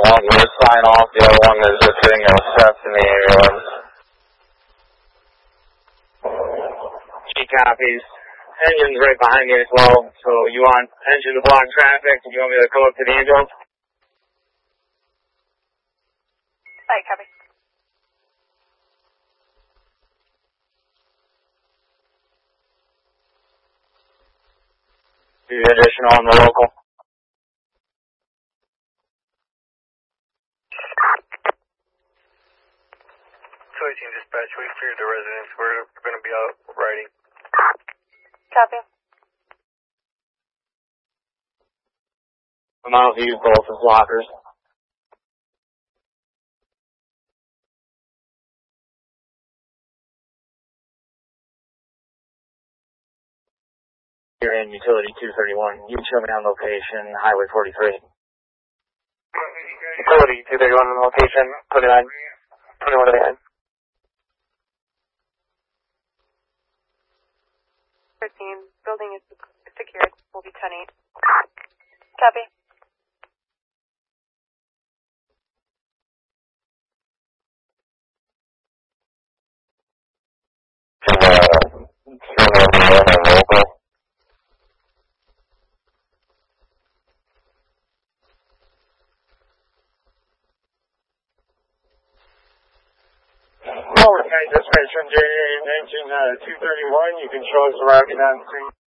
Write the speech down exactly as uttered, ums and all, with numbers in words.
one will sign off, the other one is just sitting in steps in the ambulance. She copies. Engine's right behind me as well, so you want engine to block traffic? Do you want me to go up to the ambulance? Hi, copy. Do additional on the local. two eighteen dispatch, we cleared the residence. We're going to be out riding. Copy. I'm out to use both as lockers. You're in utility two thirty-one. You show me on location, Highway forty-three. Utility two thirty-one on location, twenty-nine. twenty-one to the end. thirteen, building is secured. Will be ten eight. Copy. Can, uh, turn over on local. Overnight dispatch from J A engine uh, two thirty-one. You can show us the route down the street.